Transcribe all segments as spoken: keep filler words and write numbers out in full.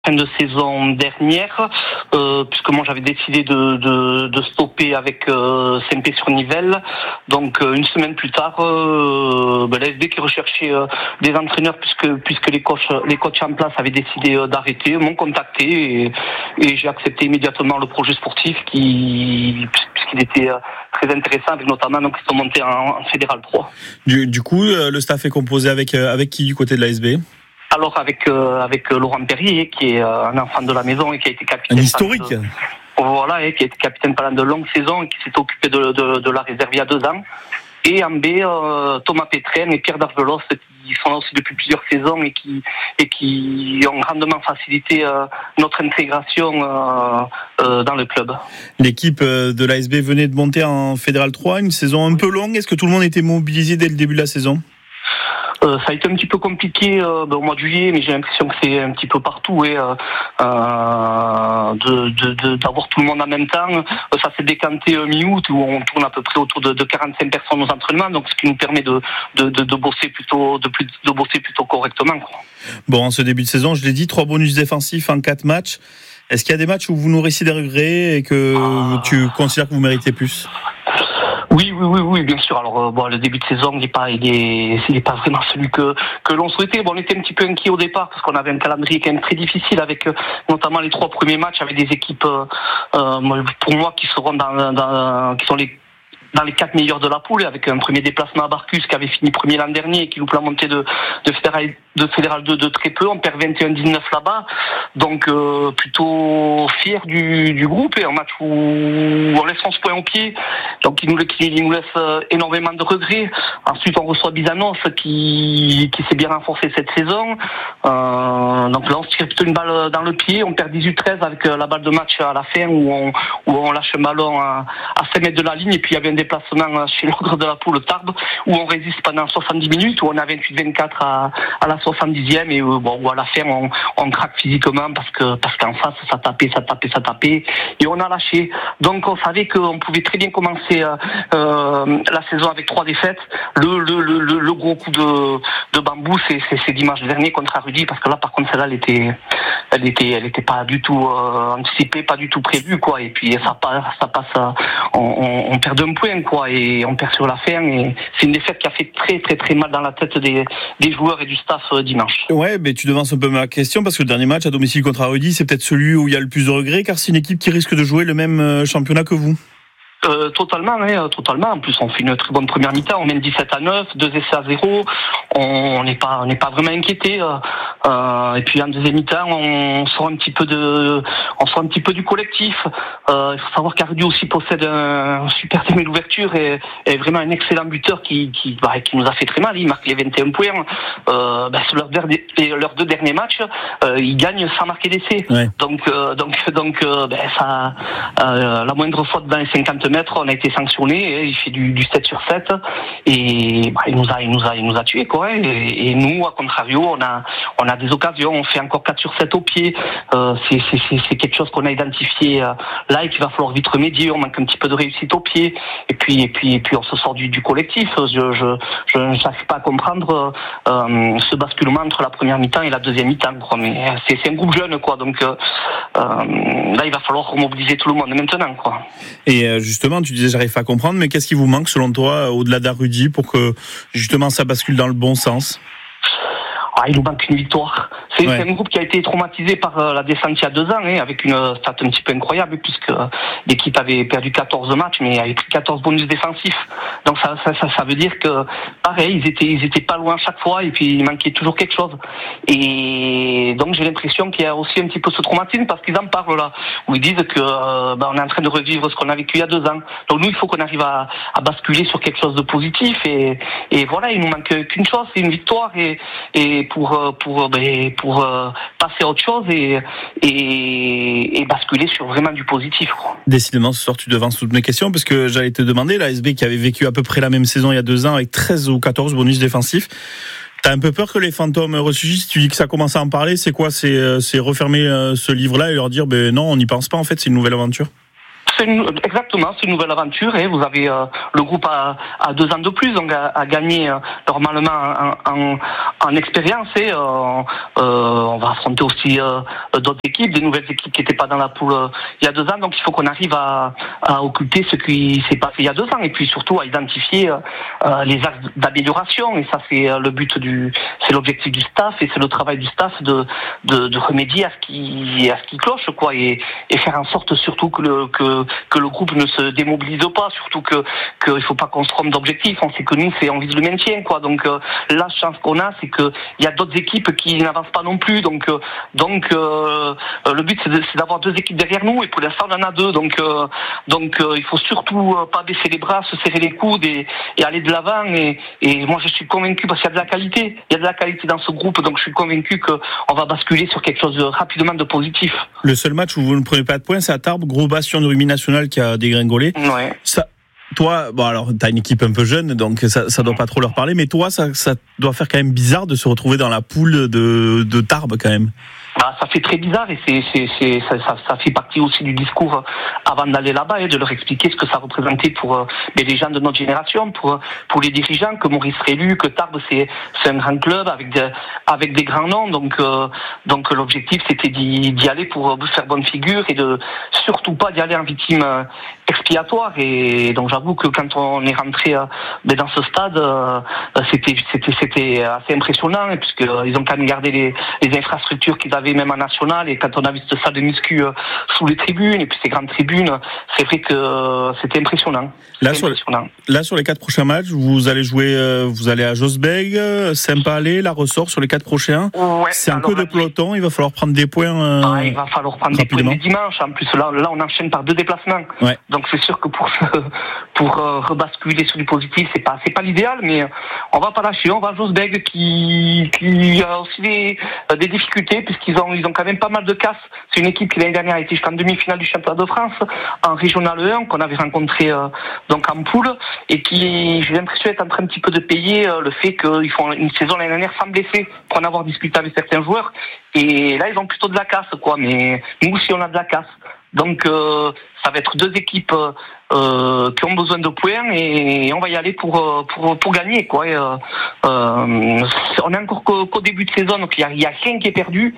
fin de saison dernière, euh, puisque moi j'avais décidé de, de, de stopper avec euh, Saint-Pé-sur-Nivelle. Donc euh, une semaine plus tard, euh, ben, l'A S B qui recherchait euh, des entraîneurs, puisque puisque les coachs les coachs en place avaient décidé euh, d'arrêter, m'ont contacté et, et j'ai accepté immédiatement le projet sportif qui puisqu'il était euh, très intéressant, avec notamment donc ils sont montés en, en Fédéral trois. Du, du coup, euh, le staff est composé avec euh, avec qui du côté de l'A S B? Alors avec euh, avec Laurent Perrier, qui est euh, un enfant de la maison et qui a été capitaine. Un historique. De, voilà, et qui a été capitaine pendant de longues saisons et qui s'est occupé de, de, de la réserve il y a deux ans. Et en B, euh, Thomas Pétrenne et Pierre Darvelos, qui sont là aussi depuis plusieurs saisons et qui et qui ont grandement facilité euh, notre intégration euh, euh, dans le club. L'équipe de l'A S B venait de monter en Fédéral trois, une saison un peu longue. Est-ce que tout le monde était mobilisé dès le début de la saison? Euh, ça a été un petit peu compliqué euh, ben, au mois de juillet, mais j'ai l'impression que c'est un petit peu partout, et, euh, euh, de, de, de, d'avoir tout le monde en même temps. Euh, ça s'est décanté euh, mi-août, où on tourne à peu près autour de, de quarante-cinq personnes aux entraînements, donc ce qui nous permet de, de, de, de bosser plutôt de, plus, de bosser plutôt correctement, quoi. Bon, en ce début de saison, je l'ai dit, trois bonus défensifs en quatre matchs. Est-ce qu'il y a des matchs où vous nourrissez des regrets et que ah. tu considères que vous méritez plus? Oui, oui, oui, oui, bien sûr. Alors, euh, bon, le début de saison, il est pas, il est, il est pas vraiment celui que que l'on souhaitait. Bon, on était un petit peu inquiet au départ parce qu'on avait un calendrier quand même très difficile, avec euh, notamment les trois premiers matchs avec des équipes, euh, euh, pour moi, qui seront dans, dans, qui sont les dans les quatre meilleurs de la poule, avec un premier déplacement à Barcus qui avait fini premier l'an dernier et qui loupe la montée de, de Fédéral, de Fédéral deux de très peu. On perd vingt et un dix-neuf là-bas. Donc, euh, plutôt fier du, du groupe, et un match où on laisse onze points au pied. Donc, il nous, il nous laisse euh, énormément de regrets. Ensuite, on reçoit Bizanos qui, qui s'est bien renforcé cette saison. Euh, donc là, on se tire plutôt une balle dans le pied. On perd dix-huit treize avec euh, la balle de match à la fin, où on, où on lâche un ballon à, à cinq mètres de la ligne, et puis il y avait un déplacement chez l'ogre de la poule, Tarbes, où on résiste pendant soixante-dix minutes, où on a vingt-huit vingt-quatre à, à la soixante-dixième, et euh, bon, où à la fin on, on craque physiquement parce que parce qu'en face ça tapait, ça tapait, ça tapait, et on a lâché. Donc on savait qu'on pouvait très bien commencer euh, euh, la saison avec trois défaites. Le le le, le, le gros coup de, de bambou, c'est, c'est, c'est dimanche dernier contre Arudi, parce que là par contre celle-là elle était elle était elle était pas du tout euh, anticipée, pas du tout prévue, quoi. Et puis ça passe ça passe on, on, on perd un point, quoi, et on perd sur la fin, et c'est une défaite qui a fait très très très mal dans la tête des, des joueurs et du staff euh, dimanche. Ouais, mais tu devances un peu ma question, parce que le dernier match à domicile contre Arudi, c'est peut-être celui où il y a le plus de regrets, car c'est une équipe qui risque de jouer le même championnat que vous. Euh, totalement, hein, totalement. En plus, on fait une très bonne première mi-temps. On mène dix-sept à neuf, deux essais à zéro. On n'est pas, on n'est pas vraiment inquiété. Euh, et puis en deuxième mi-temps, on sort un petit peu de, on sort un petit peu du collectif. Euh, il faut savoir qu'Ardu aussi possède un super thème d'ouverture et est vraiment un excellent buteur qui, qui, bah, qui nous a fait très mal. Il marque les vingt et un points. Euh, bah, sur leurs, derniers, leurs deux derniers matchs, euh, ils gagnent sans marquer d'essai. Ouais. Donc, euh, donc, donc, euh, bah, ça, euh, la moindre faute dans les cinquante mètres, on a été sanctionné. Il fait du, du sept sur sept, et bah, il nous a, il nous a, il nous a tués, quoi. Et, et nous, à contrario, on a, on a des occasions. On fait encore quatre sur sept au pied. Euh, c'est, c'est, c'est, c'est quelque chose qu'on a identifié euh, là et qu'il va falloir vite remédier. On manque un petit peu de réussite au pied. Et puis, et puis, et puis, on se sort du, du collectif. Je, je, je n'arrive pas à comprendre euh, ce basculement entre la première mi-temps et la deuxième mi-temps, quoi. Mais c'est, c'est un groupe jeune, quoi. Donc euh, euh, là, il va falloir remobiliser tout le monde maintenant, quoi. Et euh, justement, tu disais, j'arrive pas à comprendre, mais qu'est-ce qui vous manque selon toi au-delà d'Arudi pour que justement ça bascule dans le bon sens? Ah, il nous manque une victoire. C'est, ouais. c'est un groupe qui a été traumatisé par euh, la descente il y a deux ans, hein, avec une stat un petit peu incroyable, puisque euh, l'équipe avait perdu quatorze matchs, mais avait pris quatorze bonus défensifs. Donc ça, ça, ça, ça veut dire que, pareil, ils étaient, ils étaient pas loin à chaque fois, et puis il manquait toujours quelque chose. Et donc j'ai l'impression qu'il y a aussi un petit peu ce traumatisme, parce qu'ils en parlent là, où ils disent que euh, bah, on est en train de revivre ce qu'on a vécu il y a deux ans. Donc nous, il faut qu'on arrive à, à basculer sur quelque chose de positif, et, et voilà, il nous manque qu'une chose, c'est une victoire, et, et pour pour ben, pour euh, passer à autre chose et, et et basculer sur vraiment du positif, quoi. Décidément, ce soir tu devances toutes mes questions, parce que j'allais te demander, l'A S B qui avait vécu à peu près la même saison il y a deux ans avec treize ou quatorze bonus défensifs, t'as un peu peur que les fantômes ressuscitent? Si tu dis que ça commence à en parler, c'est quoi? C'est c'est refermer ce livre-là et leur dire ben non, on n'y pense pas, en fait, c'est une nouvelle aventure? C'est une, exactement, c'est une nouvelle aventure. Et vous avez euh, le groupe à, à deux ans de plus, donc à, à gagner euh, normalement en, en, en expérience. Et euh, euh, on va affronter aussi euh, d'autres équipes, des nouvelles équipes qui n'étaient pas dans la poule euh, il y a deux ans. Donc il faut qu'on arrive à, à occulter ce qui s'est passé il y a deux ans, et puis surtout à identifier euh, les axes d'amélioration. Et ça, c'est le but du, c'est l'objectif du staff, et c'est le travail du staff de, de, de remédier à ce qui, à ce qui cloche, quoi, et, et faire en sorte surtout que le, que, que le groupe ne se démobilise pas, surtout que, que il faut pas qu'on se trompe d'objectif. On sait que nous, c'est, on vise le maintien, quoi. Donc, euh, la chance qu'on a, c'est que il y a d'autres équipes qui n'avancent pas non plus. Donc, euh, donc, euh, le but, c'est, de, c'est d'avoir deux équipes derrière nous, et pour l'instant, on en a deux. Donc, euh, donc, euh, il faut surtout pas baisser les bras, se serrer les coudes et, et aller de l'avant. Et, et moi, je suis convaincu, parce qu'il y a de la qualité, il y a de la qualité dans ce groupe, donc je suis convaincu qu'on va basculer sur quelque chose de, rapidement de positif. Le seul match où vous ne prenez pas de points, c'est à Tarbes, gros bastion de rugby national qui a dégringolé. Ouais. Ça, toi, bon alors t'as une équipe un peu jeune, donc ça, ça doit pas trop leur parler, mais toi, ça, ça doit faire quand même bizarre de se retrouver dans la poule de, de Tarbes quand même. Bah, ça fait très bizarre, et c'est, c'est, c'est, ça, ça, ça fait partie aussi du discours avant d'aller là-bas, et de leur expliquer ce que ça représentait pour euh, les gens de notre génération, pour pour les dirigeants, que Maurice Rélu, que Tarbes c'est c'est un grand club avec des avec des grands noms, donc euh, donc l'objectif c'était d'y, d'y aller pour faire bonne figure, et de surtout pas d'y aller en victime euh, expiatoire. Et donc j'avoue que quand on est rentré euh, dans ce stade, euh, c'était c'était c'était assez impressionnant, puisque euh, ils ont quand même gardé les les infrastructures qu'ils avaient même en national, et quand on a vu cette salle de muscu euh, sous les tribunes, et puis ces grandes tribunes, c'est vrai que euh, c'était impressionnant. Là, c'était sur impressionnant. Les, là sur les quatre prochains matchs, vous allez jouer, euh, vous allez à Josbeg, euh, Saint-Palais, La Ressort sur les quatre prochains. Ouais, c'est un peu de peloton, il va falloir prendre des points. Euh, ah, il va falloir prendre rapidement. Des points les dimanches. En plus là, là on enchaîne par deux déplacements. Ouais. Donc c'est sûr que pour pour euh, rebasculer sur du positif, c'est pas c'est pas l'idéal, mais on va pas lâcher. On va à Josbeg qui qui a aussi des, des difficultés, puisqu'ils ont ils ont quand même pas mal de casse. C'est une équipe qui l'année dernière a été jusqu'en demi-finale du championnat de France en régional E un, qu'on avait rencontré euh, donc en poule, et qui, j'ai l'impression, est en train un petit peu de payer euh, le fait qu'ils font une saison l'année dernière sans blesser, pour en avoir discuté avec certains joueurs. Et là, ils ont plutôt de la casse, quoi. Mais nous aussi, on a de la casse. Donc, euh, ça va être deux équipes euh, qui ont besoin de points, et on va y aller pour pour pour gagner, quoi. Et, euh, euh, on est encore qu'au, qu'au début de saison, donc il y a, y a rien qui est perdu.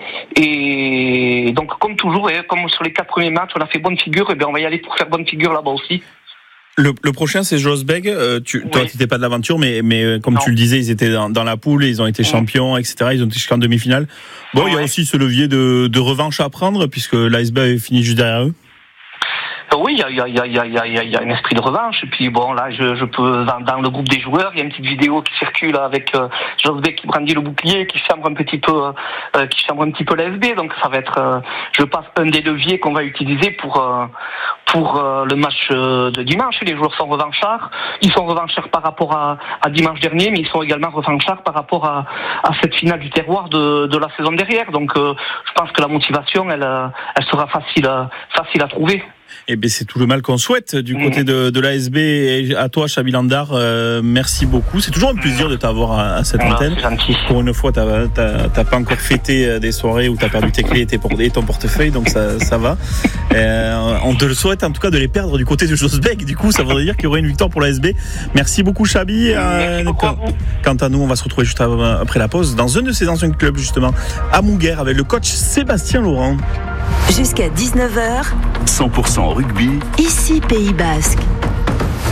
Et donc, comme toujours, et comme sur les quatre premiers matchs, on a fait bonne figure, et bien on va y aller pour faire bonne figure là-bas aussi. Le, le prochain, c'est Josbeg. Euh, tu, oui. Toi, tu n'étais pas de l'aventure, mais, mais comme non. tu le disais, ils étaient dans, dans la poule, ils ont été champions, et cetera. Ils ont été jusqu'en demi-finale. Bon, ouais. Il y a aussi ce levier de, de revanche à prendre, puisque l'A S B avait fini juste derrière eux. Oui, il y a, y, a, y, a, y, a, y, a, y a un esprit de revanche. Et puis bon, là, je, je peux dans, dans le groupe des joueurs, il y a une petite vidéo qui circule avec euh, Josbeg qui brandit le bouclier, qui chambre un petit peu, euh, qui chambre un petit peu l'A S B. Donc ça va être, euh, je pense, un des leviers qu'on va utiliser pour euh, pour euh, le match euh, de dimanche. Les joueurs sont revanchards. Ils sont revanchards par rapport à, à dimanche dernier, mais ils sont également revanchards par rapport à, à cette finale du terroir de, de la saison derrière. Donc euh, je pense que la motivation, elle, elle sera facile, facile à trouver. Eh bien, c'est tout le mal qu'on souhaite du mmh. côté de, de l'A S B. Et à toi, Chabi Landard, euh, merci beaucoup. C'est toujours un plaisir de t'avoir à, à cette ah, antenne. Pour une fois, t'as, t'as, t'as pas encore fêté des soirées où t'as perdu tes clés et, tes, et ton portefeuille, donc ça, ça va. Euh, on te le souhaite en tout cas de les perdre du côté de Josbeg. Du coup, ça voudrait dire qu'il y aurait une victoire pour l'A S B. Merci beaucoup, Chabi. Euh, quant, quant à nous, on va se retrouver juste après la pause dans un de ces anciens clubs, justement, à Mouguer, avec le coach Sébastien Laurent. Jusqu'à dix-neuf heures, cent pour cent rugby, ici Pays Basque.